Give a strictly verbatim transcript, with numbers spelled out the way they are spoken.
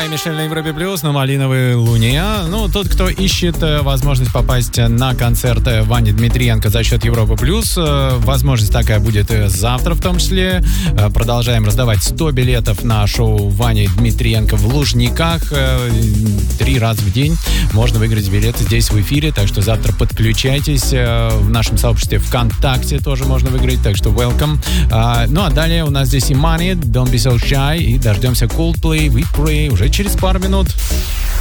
Мишель на Европе Плюс, на Малиновой Луне. Ну, тот, кто ищет возможность попасть на концерт Вани Дмитриенко за счет Европы Плюс, возможность такая будет завтра в том числе. Продолжаем раздавать сто билетов на шоу Вани Дмитриенко в Лужниках. Три раза в день можно выиграть билеты здесь в эфире, так что завтра подключайтесь. В нашем сообществе ВКонтакте тоже можно выиграть, так что welcome. Ну, а далее у нас здесь и Money, Don't Be So Shy, и дождемся Coldplay, We Pray уже через пару минут.